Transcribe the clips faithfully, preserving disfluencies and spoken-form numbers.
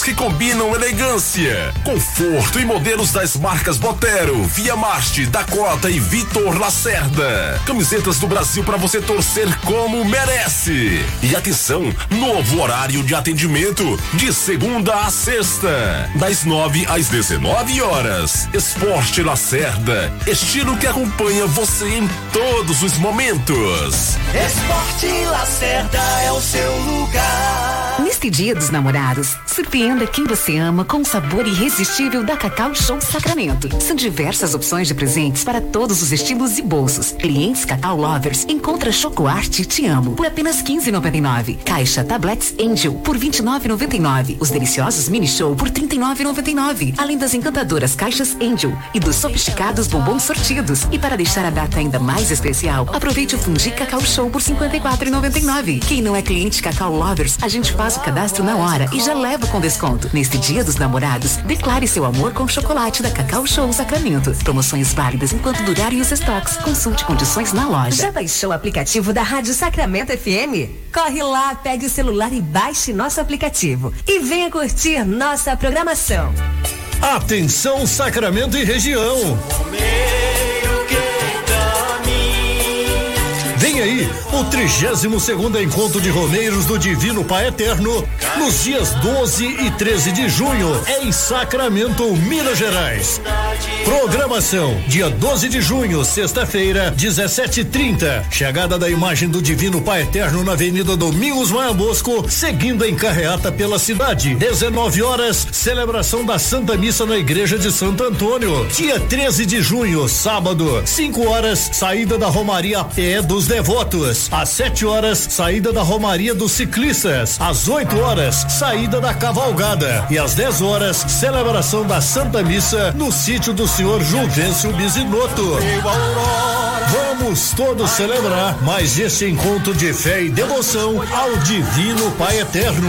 que combinam elegância, conforto e modelos das marcas Botero, Via Marte, Dakota e Vitor Lacerda. Camisetas do Brasil para você torcer como merece. E atenção, novo horário de atendimento de segunda a sexta, das nove às dezenove horas. Esporte Lacerda, estilo que acompanha você em todos os momentos. Esporte Lacerda é o seu lugar. Neste Dia dos Namorados, surpreenda quem você ama com o sabor irresistível da Cacau Show Sacramento. São diversas opções de presentes para todos os estilos e bolsos. Clientes Cacau Lovers encontra Chocoarte Te Amo por apenas quinze reais e noventa e nove centavos. Caixa Tablets Angel por vinte e nove reais e noventa e nove centavos. Os deliciosos Mini Show por trinta e nove reais e noventa e nove centavos. Além das encantadoras caixas Angel e dos sofisticados bombons sortidos. E para deixar a data ainda mais especial, aproveite o Fundi Cacau Show por cinquenta e quatro reais e noventa e nove centavos. Quem não é cliente Cacau Lovers, a gente faz o cadastro na hora e já leva com desconto. Neste Dia dos Namorados, declare seu amor com chocolate da Cacau Show Sacramento. Promoções válidas enquanto durarem os estoques. Consulte condições na loja. Já baixou o aplicativo da Rádio Sacramento F M? Corre lá, pegue o celular e baixe nosso aplicativo. E venha curtir nossa programação. Atenção, Sacramento e região. Vem aí o trigésimo segundo encontro de Romeiros do Divino Pai Eterno, nos dias doze e treze de junho, em Sacramento, Minas Gerais. Programação: dia doze de junho, sexta-feira, dezessete e trinta. Chegada da imagem do Divino Pai Eterno na Avenida Domingos Maia Bosco, seguindo em carreata pela cidade. dezenove horas, celebração da Santa Missa na Igreja de Santo Antônio. Dia treze de junho, sábado, cinco horas, saída da Romaria a pé dos devotos. Às sete horas, saída da Romaria dos ciclistas. Às oito horas, saída da cavalgada. E às dez horas, celebração da Santa Missa no sítio do senhor Juvencio Bisinotto. Vamos todos celebrar mais este encontro de fé e devoção ao Divino Pai Eterno.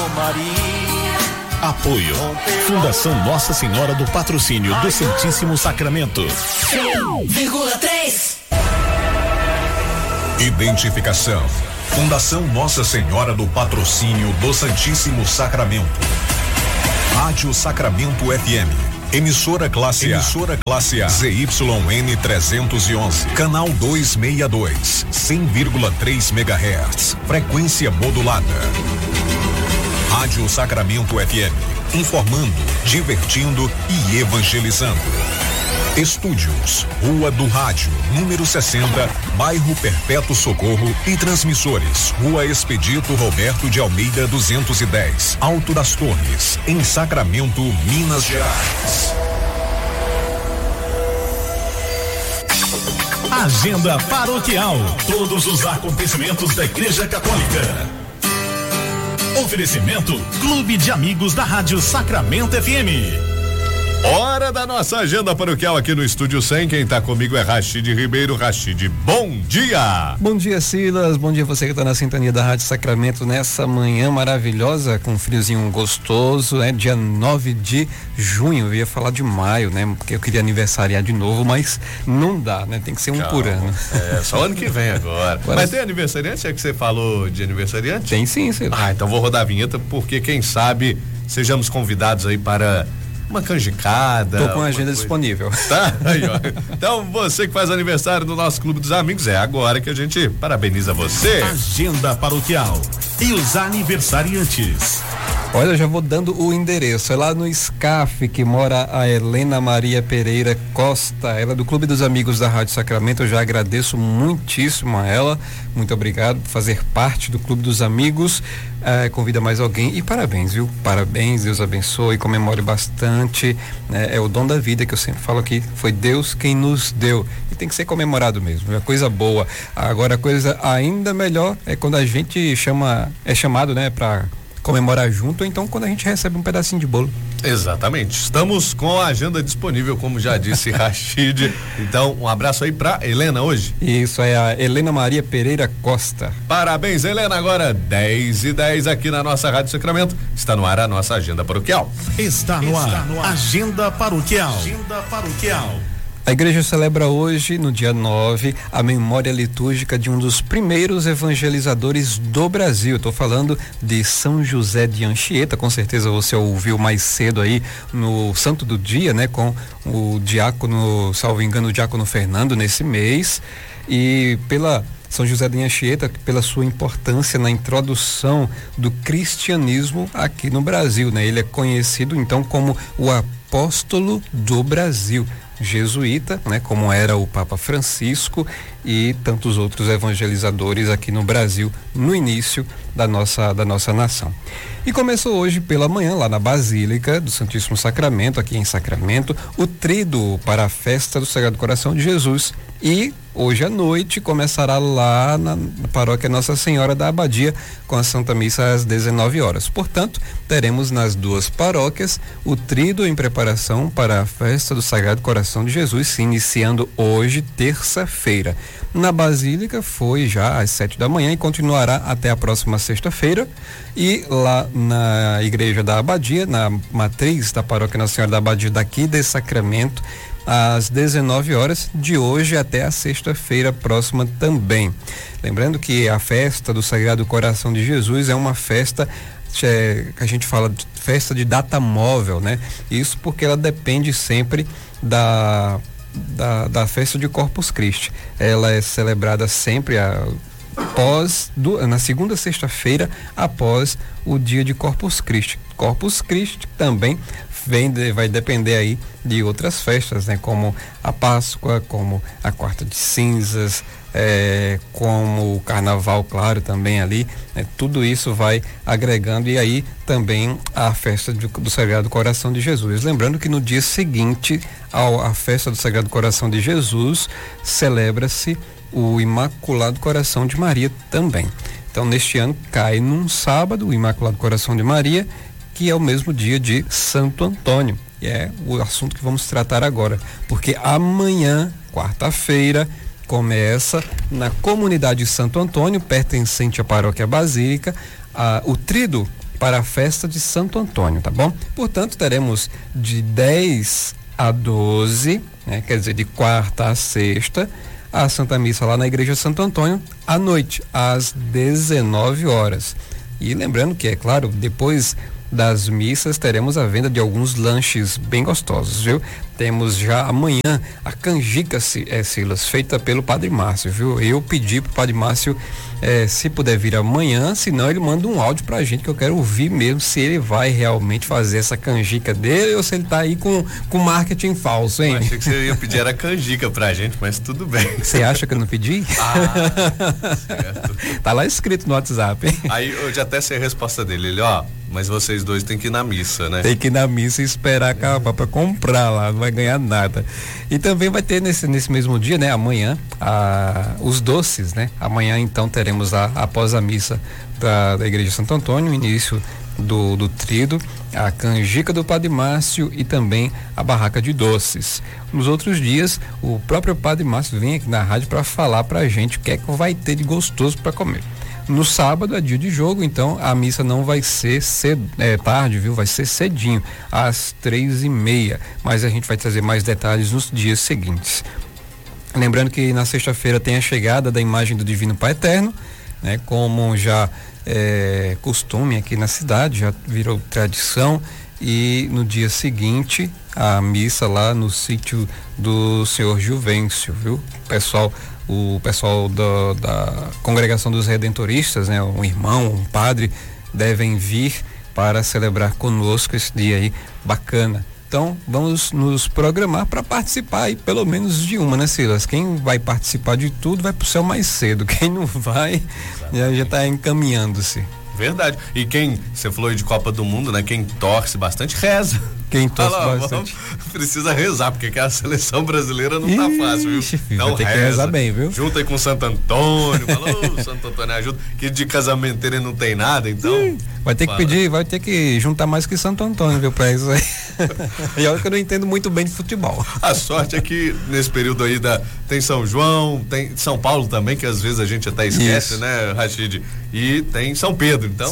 Apoio Fundação Nossa Senhora do Patrocínio do Santíssimo Sacramento. cem vírgula três. Identificação: Fundação Nossa Senhora do Patrocínio do Santíssimo Sacramento. Rádio Sacramento F M. Emissora classe A. Emissora classe A. Z Y N trezentos e onze. Canal duzentos e sessenta e dois. cem vírgula três megahertz. Frequência modulada. Rádio Sacramento F M. Informando, divertindo e evangelizando. Estúdios, Rua do Rádio, número sessenta, bairro Perpétuo Socorro, e transmissores, Rua Expedito Roberto de Almeida duzentos e dez, Alto das Torres, em Sacramento, Minas Gerais. Agenda paroquial, todos os acontecimentos da Igreja Católica. Oferecimento Clube de Amigos da Rádio Sacramento F M. Hora da nossa agenda paroquial aqui no Estúdio cem. Quem tá comigo é Rachid Ribeiro. Rachid, bom dia! Bom dia, Silas. Bom dia você que tá na sintonia da Rádio Sacramento nessa manhã maravilhosa, com um friozinho gostoso, né? Dia nove de junho. Eu ia falar de maio, né? Porque eu queria aniversariar de novo, mas não dá, né? Tem que ser um Calma. por ano. É, só ano que vem agora. agora mas tem aniversariante? É que você falou de aniversariante? Tem sim, Silas. Ah, então vou rodar a vinheta, porque quem sabe sejamos convidados aí para uma canjicada. Tô com a agenda disponível. Tá? Aí, ó. Então, você que faz aniversário do nosso Clube dos Amigos, é agora que a gente parabeniza você. Agenda paroquial e os aniversariantes. Olha, eu já vou dando o endereço. É lá no S C A F que mora a Helena Maria Pereira Costa. Ela é do Clube dos Amigos da Rádio Sacramento. Eu já agradeço muitíssimo a ela. Muito obrigado por fazer parte do Clube dos Amigos. É, convida mais alguém e parabéns, viu? Parabéns, Deus abençoe, comemore bastante. É, é o dom da vida que eu sempre falo aqui. Foi Deus quem nos deu. E tem que ser comemorado mesmo. É coisa boa. Agora, a coisa ainda melhor é quando a gente chama, é chamado, né, pra comemorar junto, ou então quando a gente recebe um pedacinho de bolo. Exatamente. Estamos com a agenda disponível, como já disse Rachid. Então, um abraço aí pra Helena hoje. Isso, é a Helena Maria Pereira Costa. Parabéns, Helena. Agora dez e dez aqui na nossa Rádio Sacramento. Está no ar a nossa agenda paroquial. Está no, Está ar. no ar. Agenda paroquial. Agenda paroquial. A igreja celebra hoje, no dia nove, a memória litúrgica de um dos primeiros evangelizadores do Brasil. Estou falando de São José de Anchieta. Com certeza você ouviu mais cedo aí no Santo do Dia, né? Com o diácono, salvo engano, o diácono Fernando nesse mês. E pela São José de Anchieta, pela sua importância na introdução do cristianismo aqui no Brasil, né? Ele é conhecido então como o apóstolo do Brasil. Jesuíta, né, como era o Papa Francisco e tantos outros evangelizadores aqui no Brasil no início da nossa da nossa nação. E começou hoje pela manhã lá na Basílica do Santíssimo Sacramento, aqui em Sacramento, o tríduo para a festa do Sagrado Coração de Jesus. E hoje à noite começará lá na, na paróquia Nossa Senhora da Abadia com a Santa Missa às dezenove horas. Portanto, teremos nas duas paróquias o tríduo em preparação para a festa do Sagrado Coração de Jesus, se iniciando hoje, terça-feira. Na Basílica foi já às sete da manhã e continuará até a próxima sexta-feira. E lá na Igreja da Abadia, na matriz da paróquia Nossa Senhora da Abadia daqui de Sacramento, às dezenove horas de hoje até a sexta-feira próxima também. Lembrando que a festa do Sagrado Coração de Jesus é uma festa é, que a gente fala de festa de data móvel, né? Isso porque ela depende sempre da da, da festa de Corpus Christi. Ela é celebrada sempre a após do, na segunda sexta-feira após o dia de Corpus Christi. Corpus Christi também vem de, vai depender aí de outras festas, né? Como a Páscoa, como a Quarta de Cinzas, é, como o Carnaval, claro, também ali, né? Tudo isso vai agregando e aí também a festa de, do Sagrado Coração de Jesus. Lembrando que no dia seguinte ao, à festa do Sagrado Coração de Jesus celebra-se o Imaculado Coração de Maria também. Então, neste ano cai num sábado o Imaculado Coração de Maria, que é o mesmo dia de Santo Antônio. E é o assunto que vamos tratar agora, porque amanhã, quarta-feira, começa na comunidade Santo Antônio, pertencente à paróquia Basílica, a, o tríduo para a festa de Santo Antônio, tá bom? Portanto, teremos de dez a doze, né, quer dizer, de quarta a sexta, a Santa Missa lá na Igreja Santo Antônio, à noite, às dezenove horas. E lembrando que, é claro, depois das missas teremos a venda de alguns lanches bem gostosos, viu? Temos já amanhã a canjica, é, Silas, feita pelo Padre Márcio, viu? Eu pedi pro Padre Márcio é, se puder vir amanhã, senão ele manda um áudio pra gente que eu quero ouvir mesmo se ele vai realmente fazer essa canjica dele ou se ele tá aí com, com marketing falso, hein? Eu achei que você ia pedir era canjica pra gente, mas tudo bem. Você acha que eu não pedi? Ah, certo. Tá lá escrito no WhatsApp, hein? Aí eu já até sei a resposta dele, ele, ó, mas vocês dois têm que ir na missa, né? Tem que ir na missa e esperar acabar pra comprar lá, não vai ganhar nada. E também vai ter nesse, nesse mesmo dia, né? Amanhã, a, os doces, né? Amanhã então teremos a, após a missa da, da Igreja Santo Antônio, início do, do tríduo, a canjica do Padre Márcio e também a barraca de doces. Nos outros dias, o próprio Padre Márcio vem aqui na rádio para falar pra gente o que é que vai ter de gostoso para comer. No sábado é dia de jogo, então a missa não vai ser cedo, é, tarde, viu? Vai ser cedinho, às três e meia. Mas a gente vai trazer mais detalhes nos dias seguintes. Lembrando que na sexta-feira tem a chegada da imagem do Divino Pai Eterno, né? Como já é costume aqui na cidade, já virou tradição. E no dia seguinte, a missa lá no sítio do Senhor Juvencio, viu? Pessoal. O pessoal da, da Congregação dos Redentoristas, né? Um irmão, um padre, devem vir para celebrar conosco esse dia aí bacana. Então, vamos nos programar para participar aí, pelo menos de uma, né, Silas? Quem vai participar de tudo vai pro céu mais cedo. Quem não vai, já, já tá encaminhando-se. Verdade. E quem, você falou aí de Copa do Mundo, né? Quem torce bastante, reza. Quem torce ah, lá, bastante. Precisa rezar, porque a seleção brasileira não tá fácil, viu? Ixi, filho, então vai ter reza, que rezar bem, viu? Junta aí com o Santo Antônio, falou, Santo Antônio ajuda, que de casamenteiro não tem nada, então. Ih, vai ter fala. que pedir, vai ter que juntar mais que Santo Antônio, viu, pra isso aí. E olha que eu não entendo muito bem de futebol. A sorte é que nesse período aí da, tem São João, tem São Paulo também, que às vezes a gente até esquece, isso, né, Rachid? E tem São Pedro, então.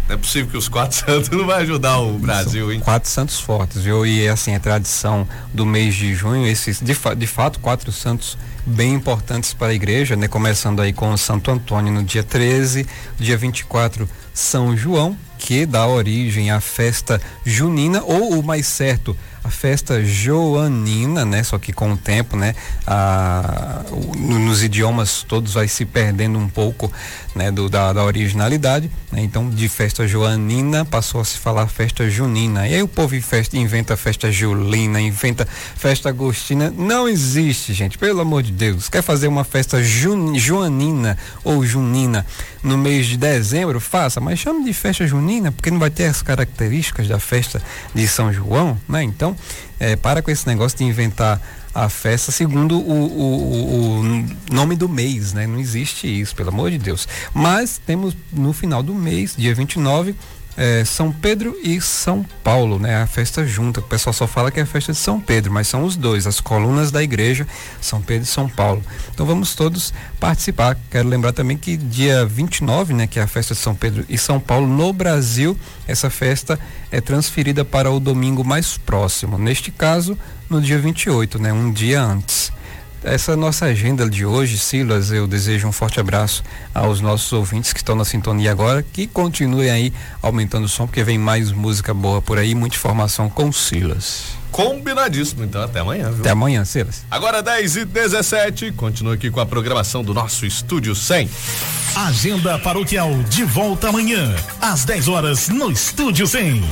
Não é possível que os quatro santos não vai ajudar o Brasil, São hein? Quatro santos fortes, viu? E assim, a tradição do mês de junho, esses, de, fa de fato, quatro santos bem importantes para a igreja, né? Começando aí com o Santo Antônio no dia treze, dia vinte e quatro, São João, que dá origem à festa junina, ou o mais certo, a festa joanina, né? Só que com o tempo, né? A, o, nos idiomas todos vai se perdendo um pouco, né? Do, da, da originalidade, né? Então, de festa joanina passou a se falar festa junina. E aí o povo festa, inventa festa julina, inventa festa agostina. Não existe, gente, pelo amor de Deus. Quer fazer uma festa jun, joanina ou junina no mês de dezembro? Faça, mas chame de festa junina, porque não vai ter as características da festa de São João, né? Então, é, para com esse negócio de inventar a festa segundo o, o, o nome do mês, né? Não existe isso, pelo amor de Deus. Mas temos no final do mês, dia vinte e nove, é, São Pedro e São Paulo, né? A festa junta. O pessoal só fala que é a festa de São Pedro, mas são os dois, as colunas da igreja, São Pedro e São Paulo. Então vamos todos participar. Quero lembrar também que dia vinte e nove, né? Que é a festa de São Pedro e São Paulo no Brasil, essa festa é transferida para o domingo mais próximo. Neste caso, no dia vinte e oito, né? Um dia antes. Essa é a nossa agenda de hoje, Silas. Eu desejo um forte abraço aos nossos ouvintes que estão na sintonia agora, que continuem aí aumentando o som, porque vem mais música boa por aí, muita informação com o Silas. Combinadíssimo, então até amanhã, viu? Até amanhã, Silas. Agora dez e dezessete, continua aqui com a programação do nosso Estúdio cem. Agenda paroquial de volta amanhã, às dez horas, no Estúdio cem.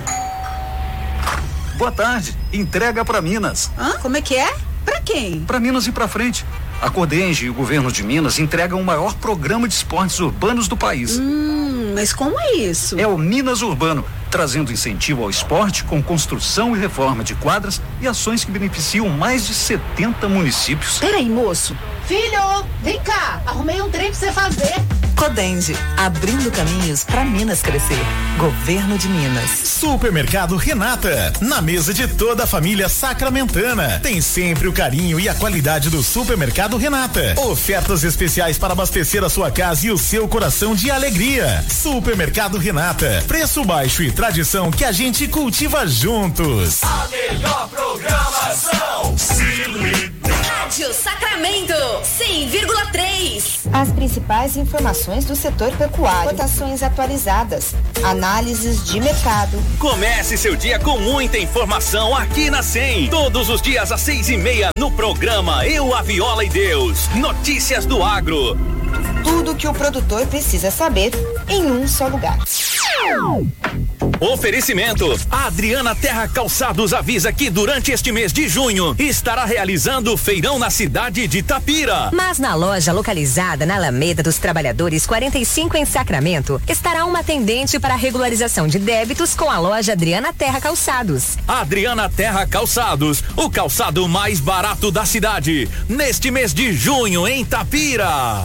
Boa tarde, entrega para Minas. Hã? Como é que é? Pra quem? Para Minas e pra frente. A Codenge e o governo de Minas entregam o maior programa de esportes urbanos do país. Hum, mas como é isso? É o Minas Urbano, trazendo incentivo ao esporte com construção e reforma de quadras e ações que beneficiam mais de setenta municípios. Peraí, moço. Filho, vem cá, arrumei um trem pra você fazer. Codenge, abrindo caminhos para Minas crescer. Governo de Minas. Supermercado Renata, na mesa de toda a família sacramentana. Tem sempre o carinho e a qualidade do Supermercado Renata. Ofertas especiais para abastecer a sua casa e o seu coração de alegria. Supermercado Renata, preço baixo e tradição que a gente cultiva juntos. A melhor programação, Rádio Sacramento, cem vírgula três. As principais informações do setor pecuário, cotações atualizadas, análises de mercado. Comece seu dia com muita informação aqui na cem. Todos os dias às seis e meia no programa Eu, a Viola e Deus. Notícias do agro. Tudo que o produtor precisa saber em um só lugar. Oferecimento: a Adriana Terra Calçados avisa que durante este mês de junho estará realizando o feirão na cidade de Itapira. Mas na loja localizada na Alameda dos Trabalhadores quarenta e cinco em Sacramento, estará uma atendente para regularização de débitos com a loja Adriana Terra Calçados. Adriana Terra Calçados, o calçado mais barato da cidade, neste mês de junho em Itapira.